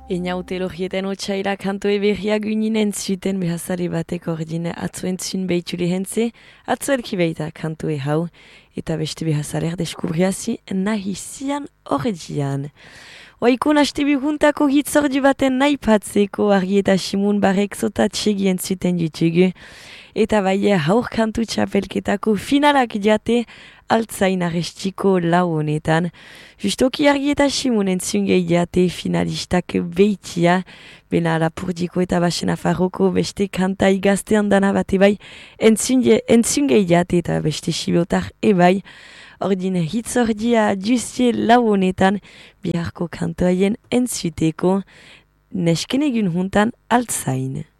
Einaute lorietan otxaila kantoe berriak uninen zuten behazari batek ordine atzo entzun behitule hentze, atzo elkibeita kantoe hau, eta beste behazaler deskubriazi nahi zian horredian. Oaikun haste bihuntako hitzordi baten nahi patzeko argi eta simun barek zotatxegi entzuten ditugu, eta baie haur kantu txapelketako finalak diate altzain arrestiko lau honetan. Justoki argi eta simun entzungei diate finalistak beitia, bena Lapurdiko eta Baxena Farroko beste kanta igaztean dana bate bai entzungei diate eta beste sibotar ebai. Ordin hitzordia duzie lau honetan biharko kantoaien entzuteko nesken egun juntan altzain.